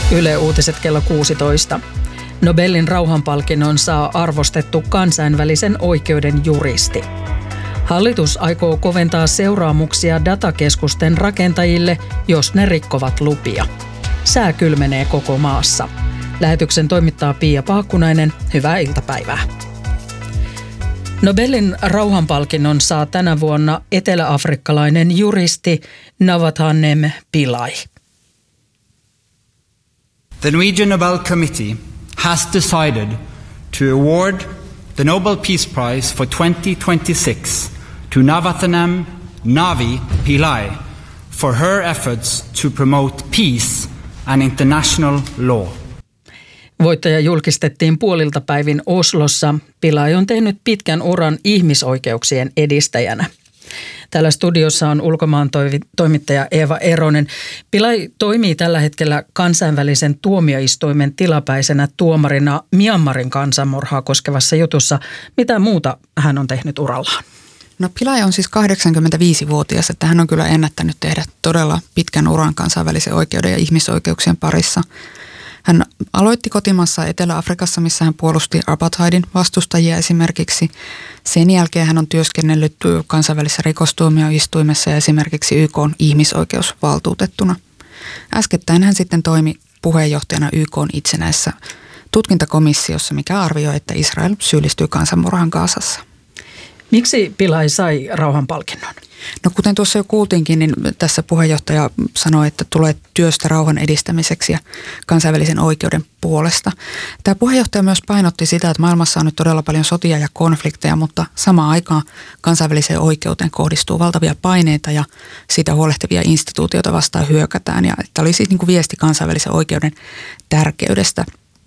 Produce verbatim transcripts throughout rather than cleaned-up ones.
Yle Uutiset kello kuusitoista. Nobelin rauhanpalkinnon saa arvostettu kansainvälisen oikeuden juristi. Hallitus aikoo koventaa seuraamuksia datakeskusten rakentajille, jos ne rikkovat lupia. Sää kylmenee koko maassa. Lähetyksen toimittaa Pia Paakkunainen. Hyvää iltapäivää. Nobelin rauhanpalkinnon saa tänä vuonna eteläafrikkalainen juristi Navathane Pillay. The Norwegian Nobel Committee has decided to award the Nobel Peace Prize for twenty twenty-six to Navathane Navi Pillay for her efforts to promote peace and international law. Voittaja julkistettiin puolilta päivin Oslossa. Pillay on tehnyt pitkän uran ihmisoikeuksien edistäjänä. Täällä studiossa on ulkomaan toimittaja Eeva Eronen. Pillay toimii tällä hetkellä kansainvälisen tuomioistuimen tilapäisenä tuomarina Myanmarin kansanmurhaa koskevassa jutussa. Mitä muuta hän on tehnyt urallaan? No Pillay on siis kahdeksankymmentäviisivuotias, että hän on kyllä ennättänyt tehdä todella pitkän uran kansainvälisen oikeuden ja ihmisoikeuksien parissa. Hän aloitti kotimaassa Etelä-Afrikassa, missä hän puolusti apartheidin vastustajia esimerkiksi. Sen jälkeen hän on työskennellyt kansainvälisessä rikostuomioistuimessa ja esimerkiksi Y K:n ihmisoikeusvaltuutettuna. Äskettäin hän sitten toimi puheenjohtajana Y K:n itsenäisessä tutkintakomissiossa, mikä arvioi, että Israel syyllistyy kansanmurhaan Gazassa. Miksi Pillay sai rauhanpalkinnon? No kuten tuossa jo kuultiinkin, niin tässä puheenjohtaja sanoi, että tulee työstä rauhan edistämiseksi ja kansainvälisen oikeuden puolesta. Tämä puheenjohtaja myös painotti sitä, että maailmassa on nyt todella paljon sotia ja konflikteja, mutta samaan aikaan kansainväliseen oikeuteen kohdistuu valtavia paineita ja siitä huolehtivia instituutioita vastaan hyökätään. Ja tämä oli siis niin kuin viesti kansainvälisen oikeuden tärkeydestä.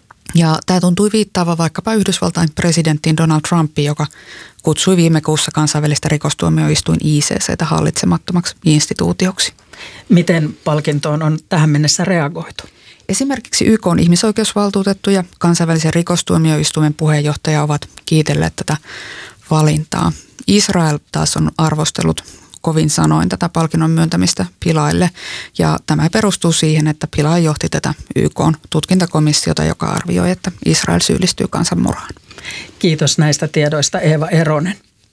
Ja tämä tuntui viittaavan vaikkapa Yhdysvaltain presidenttiin Donald Trumpiin, joka kutsui viime kuussa kansainvälistä rikostuomioistuin I C C:tä hallitsemattomaksi instituutioksi. Miten palkintoon on tähän mennessä reagoitu? Esimerkiksi Y K:n ihmisoikeusvaltuutettu ja kansainvälisen rikostuomioistuimen puheenjohtaja ovat kiitelleet tätä valintaa. Israel taas on arvostellut kovin sanoin tätä palkinnon myöntämistä Pillaylle, ja tämä perustuu siihen, että Pillay johti tätä Y K:n tutkintakomissiota, joka arvioi, että Israel syyllistyy kansanmurhaan. Kiitos näistä tiedoista, Eeva Eronen.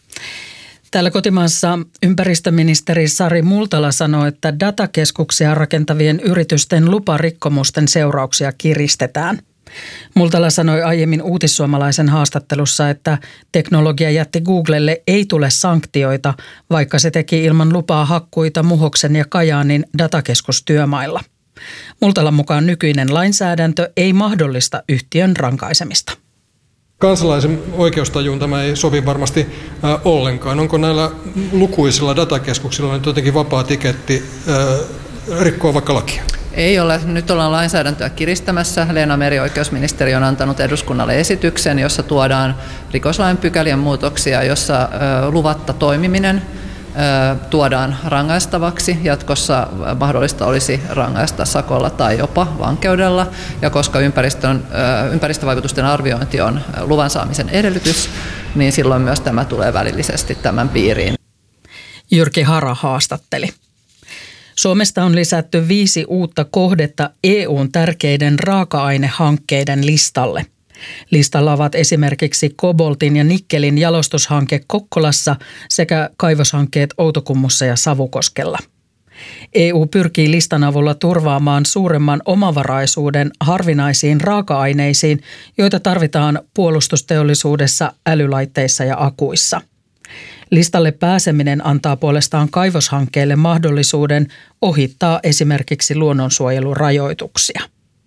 Täällä kotimaassa ympäristöministeri Sari Multala sanoi, että datakeskuksia rakentavien yritysten luparikkomusten seurauksia kiristetään. Multala sanoi aiemmin Uutissuomalaisen haastattelussa, että teknologiajätti Googlelle ei tule sanktioita, vaikka se teki ilman lupaa hakkuita Muhoksen ja Kajaanin datakeskustyömailla. Multalan mukaan nykyinen lainsäädäntö ei mahdollista yhtiön rankaisemista. Kansalaisen oikeustajuun tämä ei sovi varmasti äh, ollenkaan. Onko näillä lukuisilla datakeskuksilla nyt jotenkin vapaa tiketti äh, rikkoa vaikka lakia? Ei ole. Nyt ollaan lainsäädäntöä kiristämässä. Leena Meri, oikeusministeri, on antanut eduskunnalle esityksen, jossa tuodaan rikoslain pykälien muutoksia, jossa luvatta toimiminen tuodaan rangaistavaksi. Jatkossa mahdollista olisi rangaista sakolla tai jopa vankeudella. Ja koska ympäristön, ympäristövaikutusten arviointi on luvan saamisen edellytys, niin silloin myös tämä tulee välillisesti tämän piiriin. Jyrki Hara haastatteli. Suomesta on lisätty viisi uutta kohdetta E U:n tärkeiden raaka-ainehankkeiden listalle. Listalla ovat esimerkiksi koboltin ja nikkelin jalostushanke Kokkolassa sekä kaivoshankkeet Outokummussa ja Savukoskella. E U pyrkii listan avulla turvaamaan suuremman omavaraisuuden harvinaisiin raaka-aineisiin, joita tarvitaan puolustusteollisuudessa, älylaitteissa ja akuissa. Listalle pääseminen antaa puolestaan kaivoshankkeelle mahdollisuuden ohittaa esimerkiksi luonnonsuojelurajoituksia.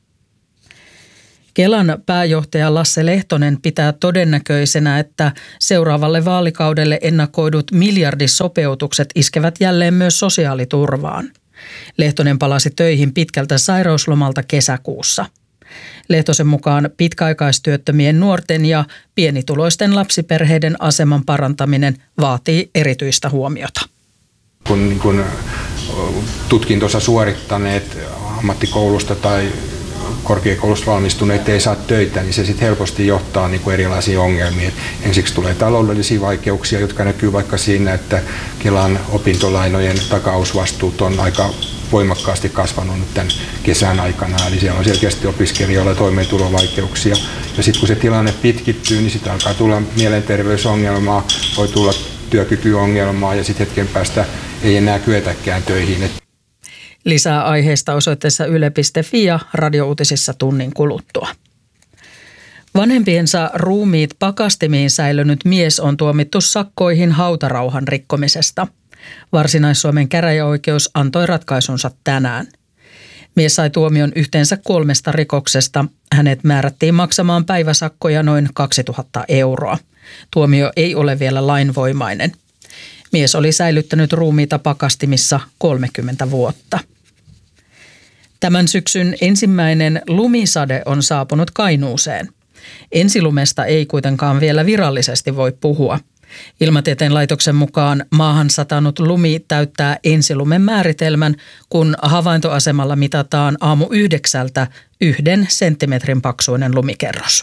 Kelan pääjohtaja Lasse Lehtonen pitää todennäköisenä, että seuraavalle vaalikaudelle ennakoidut miljardisopeutukset iskevät jälleen myös sosiaaliturvaan. Lehtonen palasi töihin pitkältä sairauslomalta kesäkuussa. Lehtosen mukaan pitkäaikaistyöttömien nuorten ja pienituloisten lapsiperheiden aseman parantaminen vaatii erityistä huomiota. Kun, kun tutkintonsa suorittaneet ammattikoulusta tai korkeakoulusta valmistuneet ei saa töitä, niin se sitten helposti johtaa niin kuin erilaisiin ongelmiin. Ensiksi tulee taloudellisia vaikeuksia, jotka näkyy vaikka siinä, että Kelan opintolainojen takausvastuut on aika voimakkaasti kasvanut nyt tämän kesän aikana. Eli siellä on selkeästi opiskelijoilla toimeentulovaikeuksia. Ja sitten kun se tilanne pitkittyy, niin sitten alkaa tulla mielenterveysongelmaa, voi tulla työkykyongelmaa ja sitten hetken päästä ei enää kyetäkään töihin. Lisää aiheesta osoitteessa yle piste fi ja radiouutisissa tunnin kuluttua. Vanhempiensa ruumiit pakastimiin säilynyt mies on tuomittu sakkoihin hautarauhan rikkomisesta. Varsinais-Suomen käräjäoikeus antoi ratkaisunsa tänään. Mies sai tuomion yhteensä kolmesta rikoksesta. Hänet määrättiin maksamaan päiväsakkoja noin kaksituhatta euroa. Tuomio ei ole vielä lainvoimainen. Mies oli säilyttänyt ruumiita pakastimissa kolmekymmentä vuotta. Tämän syksyn ensimmäinen lumisade on saapunut Kainuuseen. Ensilumesta ei kuitenkaan vielä virallisesti voi puhua. Ilmatieteen laitoksen mukaan maahan satanut lumi täyttää ensilumen määritelmän, kun havaintoasemalla mitataan aamu yhdeksältä yhden senttimetrin paksuinen lumikerros.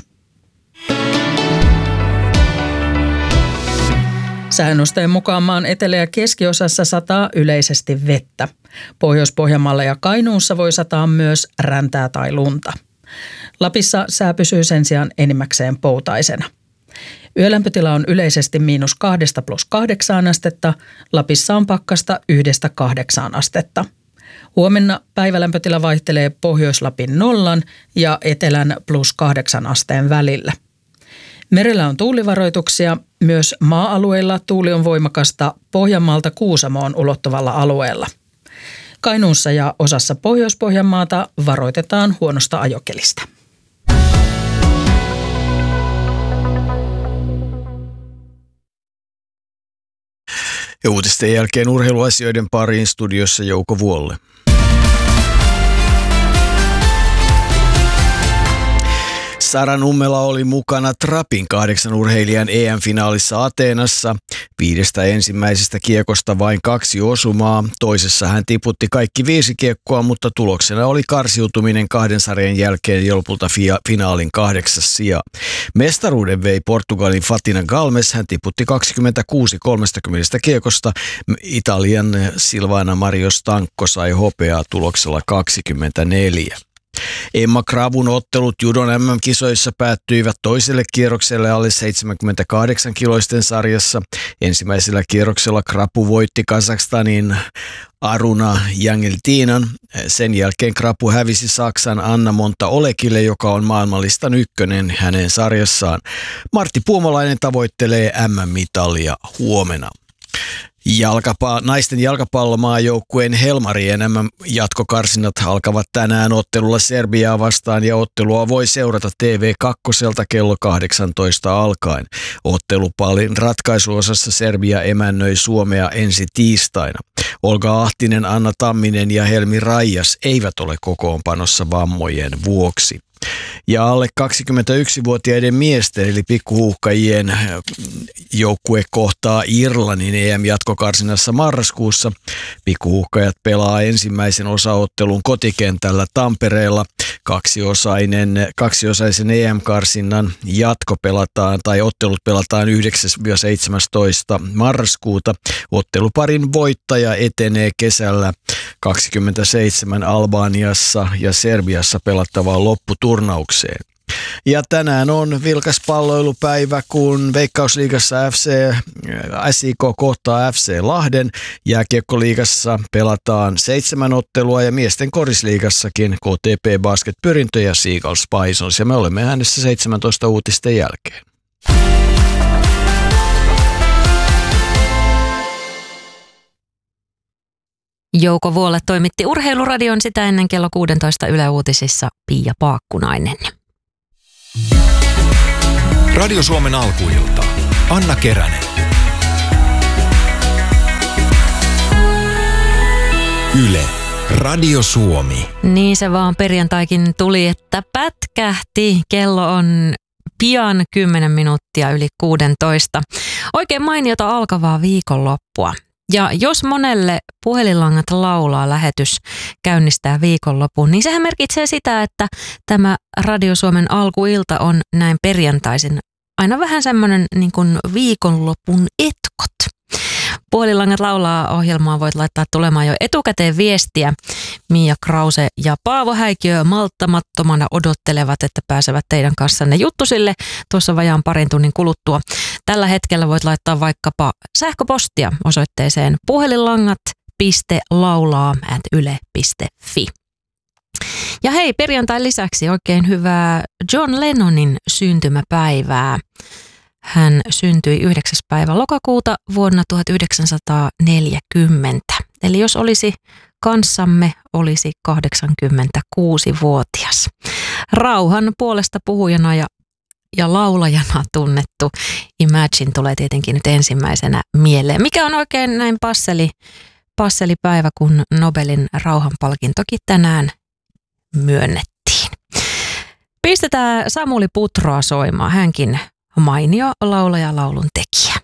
Säännösten mukaan maan etelä- ja keskiosassa sataa yleisesti vettä. Pohjois-Pohjanmaalla ja Kainuussa voi sataa myös räntää tai lunta. Lapissa sää pysyy sen sijaan enimmäkseen poutaisena. Yölämpötila on yleisesti miinus kahdesta plus kahdeksaan astetta, Lapissa on pakkasta yhdestä kahdeksaan astetta. Huomenna päivälämpötila vaihtelee Pohjois-Lapin nollan ja etelän plus kahdeksan asteen välillä. Merellä on tuulivaroituksia, myös maa-alueilla tuuli on voimakasta Pohjanmaalta Kuusamoon ulottuvalla alueella. Kainuussa ja osassa Pohjois-Pohjanmaata varoitetaan huonosta ajokelistä. Ja uutisten jälkeen urheiluasioiden pariin studiossa Jouko Vuolle. Sara Nummela oli mukana Trapin kahdeksan urheilijan E M-finaalissa Ateenassa. Viidestä ensimmäisestä kiekosta vain kaksi osumaa. Toisessa hän tiputti kaikki viisi kiekkoa, mutta tuloksena oli karsiutuminen kahden sarjan jälkeen ja lopulta finaalin kahdeksas sija. Mestaruuden vei Portugalin Fatina Galmes. Hän tiputti kaksikymmentäkuusi kolmekymmentä kiekosta. Italian Silvana Mario Stanco sai hopeaa tuloksella kaksikymmentäneljä. Emma Kravun ottelut judon M M-kisoissa päättyivät toiselle kierrokselle alle seitsemänkymmentäkahdeksan kiloisten sarjassa. Ensimmäisellä kierroksella Krapu voitti Kazakstanin Aruna Jangeltinan. Sen jälkeen Krapu hävisi Saksan Anna Monta Olekille, joka on maailmanlistan ykkönen hänen sarjassaan. Martti Puomalainen tavoittelee M M-mitalia huomenna. Jalkapa- naisten jalkapallomaajoukkueen Helmarien M M-jatkokarsinat alkavat tänään ottelulla Serbiaa vastaan ja ottelua voi seurata T V kaksi kello kahdeksantoista alkaen. Ottelupallin ratkaisuosassa Serbia emännöi Suomea ensi tiistaina. Olga Ahtinen, Anna Tamminen ja Helmi Raijas eivät ole kokoonpanossa vammojen vuoksi. Ja alle kaksikymmentäyksivuotiaiden miesten eli pikkuhuuhkajien joukkue kohtaa Irlannin E M-jatkokarsinassa marraskuussa. Pikkuhuuhkajat pelaa ensimmäisen osaottelun kotikentällä Tampereella. Kaksiosainen, kaksiosaisen E M-karsinnan jatko pelataan tai ottelut pelataan yhdeksäs seitsemästoista marraskuuta. Otteluparin voittaja etenee kesällä kaksikymmentäseitsemän Albaniassa ja Serbiassa pelattavaan lopputurnaukseen. Ja tänään on vilkas palloilupäivä, kun Veikkausliigassa F C, S I K kohtaa F C Lahden. Jääkiekkoliigassa pelataan seitsemän ottelua ja miesten korisliigassakin K T P Basket Pyrintö ja Seagulls Bisons. Ja me olemme äänessä seitsemäntoista uutisten jälkeen. Jouko Vuolle toimitti Urheiluradion, sitä ennen kello kuusitoista Yle Uutisissa Pia Paakkunainen. Radio Suomen alkuilta. Anna Keränen. Yle. Radio Suomi. Niin se vaan perjantaikin tuli, että pätkähti. Kello on pian kymmenen minuuttia yli kuusitoista. Oikein mainiota alkavaa viikonloppua. Ja jos monelle puhelinlangat laulaa, lähetys käynnistää viikonlopun, niin sehän merkitsee sitä, että tämä Radio Suomen alkuilta on näin perjantaisin aina vähän semmoinen niin kuin viikonlopun etkot. Puhelinlangat laulaa -ohjelmaa voit laittaa tulemaan jo etukäteen viestiä. Mia Krause ja Paavo Häikiö malttamattomana odottelevat, että pääsevät teidän kanssanne juttusille tuossa vajaan parin tunnin kuluttua. Tällä hetkellä voit laittaa vaikkapa sähköpostia osoitteeseen puhelinlangat piste laulaa ät yle piste fi. Ja hei, perjantain lisäksi oikein hyvää John Lennonin syntymäpäivää. Hän syntyi yhdeksäs päivä lokakuuta vuonna tuhatyhdeksänsataaneljäkymmentä. Eli jos olisi kanssamme, olisi kahdeksankymmentäkuusi-vuotias. Rauhan puolesta puhujana ja, ja laulajana tunnettu Imagine tulee tietenkin nyt ensimmäisenä mieleen. Mikä on oikein näin passeli, passeli päivä, kun Nobelin rauhanpalkintokin tänään myönnettiin. Pistetään Samuli Putroa soimaan, hänkin mainio laulaja, laulun tekijä.